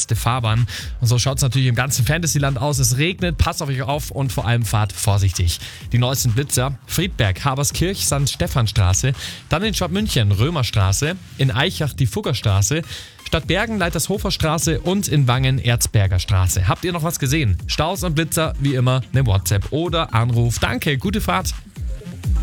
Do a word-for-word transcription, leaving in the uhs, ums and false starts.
letzte Fahrbahn. Und so schaut es natürlich im ganzen Fantasyland aus. Es regnet, passt auf euch auf und vor allem fahrt vorsichtig. Die neuesten Blitzer: Friedberg, Haberskirch, Sankt Stephanstraße, dann in Stadt München, Römerstraße, in Eichach die Fuggerstraße, Stadt Bergen, Leitershofer Straße und in Wangen, Erzberger Straße. Habt ihr noch was gesehen? Staus und Blitzer, wie immer, eine WhatsApp oder Anruf. Danke, gute Fahrt.